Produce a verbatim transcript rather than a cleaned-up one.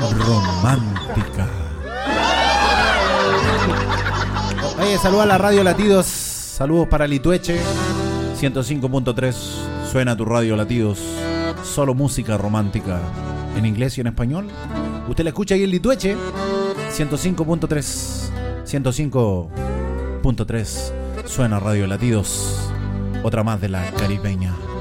romántica. Oye, saluda a la Radio Latidos. Saludos para Litueche. ciento cinco punto tres. Suena tu Radio Latidos. Solo música romántica. En inglés y en español. Usted la escucha ahí en Litueche. ciento cinco punto tres. ciento cinco punto tres. Suena Radio Latidos. Otra más de la caribeña.